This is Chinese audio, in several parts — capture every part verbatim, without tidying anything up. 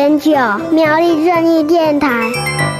点九苗栗正义电台。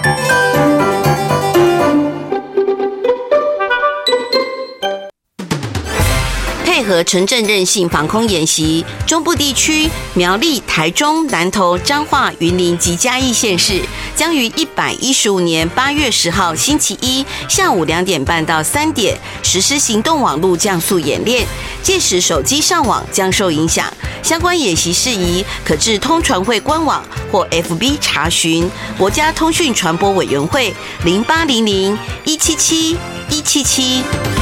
配合城镇韧性防空演习，中部地区苗栗、台中、南投、彰化、云林及嘉义县市将于一百一十五年八月十号星期一下午两点半到三点实施行动网络降速演练，届时手机上网将受影响。相关演习事宜可至通传会官网或 F B 查询。国家通讯传播委员会零八零零一七七一七七。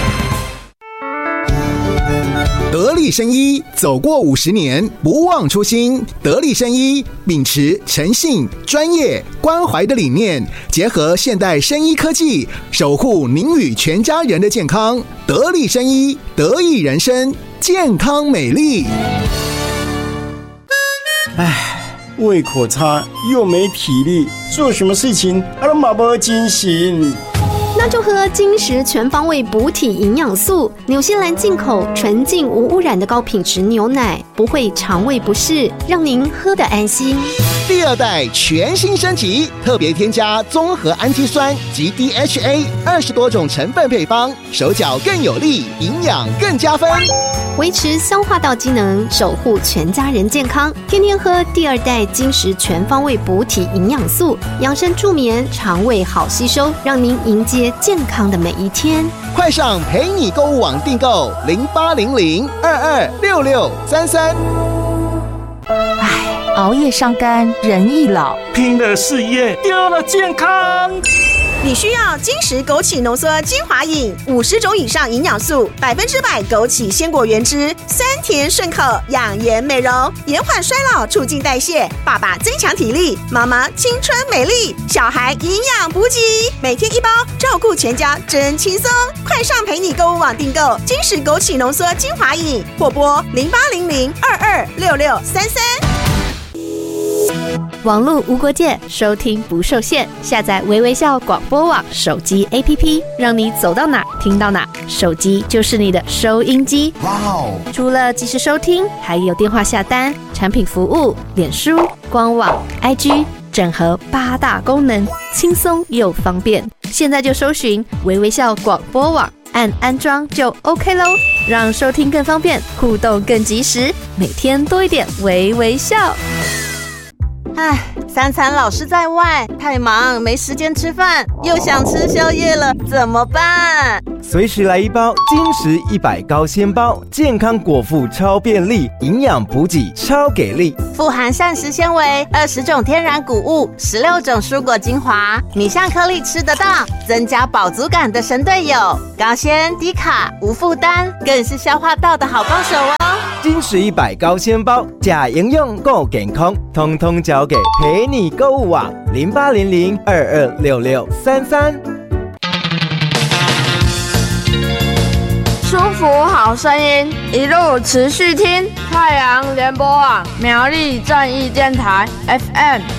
得力生医走过五十年，不忘初心。得力生医秉持诚信、专业、关怀的理念，结合现代生医科技，守护您与全家人的健康。得力生医，得益人生，健康美丽。 唉，胃口差又没体力，做什么事情啊都没精神。 那就喝金石全方位补体营养素，纽西兰进口纯净无污染的高品质牛奶，不会肠胃不适，让您喝得安心。 第二代全新升级，特别添加综合氨基酸及 D H A 二十多种成分配方，手脚更有力，营养更加分， 维持消化道机能，守护全家人健康。天天喝第二代金石全方位补体营养素，养生助眠，肠胃好吸收，让您迎接健康的每一天。 快上陪你购物网订购零八零零二二六六三三。 唉，熬夜伤肝，人易老， 拼了事业，丢了健康。 你需要金石枸杞浓缩精华饮，五十种以上营养素，百分之百枸杞鲜果原汁，酸甜顺口，养颜美容，延缓衰老，促进代谢。爸爸增强体力，妈妈青春美丽，小孩营养补给，每天一包，照顾全家真轻松。快上陪你购物网订购金石枸杞浓缩精华饮，或拨零八零零二二六六三三。 网络无国界，收听不受限。下载微微笑广播网手机 A P P， 让你走到哪听到哪，手机就是你的收音机。哇哦！除了即时收听，还有电话下单、产品服务、脸书、官网、I G， 整合八大功能，轻松又方便。现在就搜寻微微笑广播网，按安装就 OK 咯，让收听更方便，互动更及时，每天多一点微微笑。 唉，三餐老是在外，太忙没时间吃饭，又想吃宵夜了，怎么办？ 随时来一包金石一百高纤包，健康果腹超便利，营养补给超给力， 富含膳食纤维，二十种天然谷物，十六种蔬果精华，米香颗粒吃得到，增加饱足感的神队友，高纤低卡无负担，更是消化道的好帮手哦。 金石一百高纤包，假营养够健康，通通交给陪你购物网零八零零二二六六三三。 舒服好声音，一路持续听太阳联播网苗栗正义电台 F M